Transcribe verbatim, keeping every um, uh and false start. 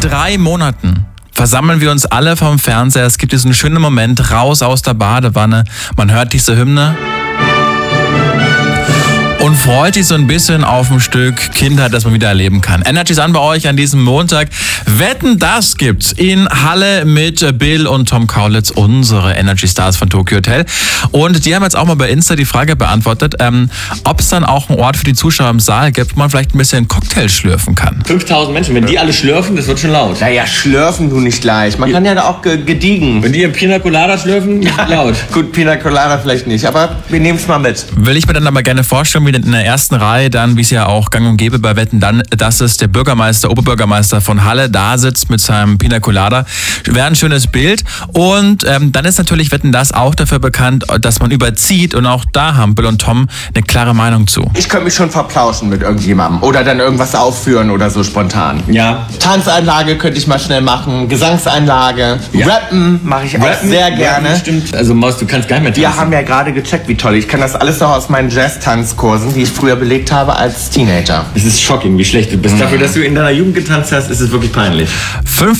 drei Monaten versammeln wir uns alle vom Fernseher. Es gibt diesen schönen Moment, raus aus der Badewanne. Man hört diese Hymne und freut sich so ein bisschen auf ein Stück Kindheit, das man wieder erleben kann. Energy ist an bei euch an diesem Montag. Wetten, das gibt's in Halle mit Bill und Tom Kaulitz, unsere Energy Stars von Tokyo Hotel. Und die haben jetzt auch mal bei Insta die Frage beantwortet, ähm, ob es dann auch einen Ort für die Zuschauer im Saal gibt, wo man vielleicht ein bisschen Cocktail schlürfen kann. fünftausend Menschen, wenn die alle schlürfen, das wird schon laut. Naja, schlürfen du nicht gleich. Man kann ja da auch ge- gediegen. Wenn die im Pina Colada schlürfen, ja. laut. Gut, Pina Colada vielleicht nicht, aber wir nehmen es mal mit. Will ich mir dann aber gerne vorstellen, wie in der ersten Reihe dann, wie es ja auch gang und gäbe bei Wetten, dann, dass es der Bürgermeister, Oberbürgermeister von Halle da sitzt mit seinem Pina Colada. Wäre ein schönes Bild. Und ähm, dann ist natürlich Wetten, das auch dafür bekannt, dass man überzieht. Und auch da haben Bill und Tom eine klare Meinung zu. Ich könnte mich schon verplauschen mit irgendjemandem oder dann irgendwas aufführen oder so spontan. Ja. Tanzeinlage könnte ich mal schnell machen, Gesangseinlage, Ja. Rappen mache ich auch Rappen, sehr gerne. Rappen, stimmt. Also Maus, du kannst gar nicht mehr tanzen. Wir haben ja gerade gecheckt, wie toll. Ich kann das alles noch aus meinen Jazz-Tanzkursen, die ich früher belegt habe als Teenager. Es ist shocking, wie schlecht du bist. Mhm. Dafür, dass du in deiner Jugend getanzt hast, ist es wirklich peinlich. Fünf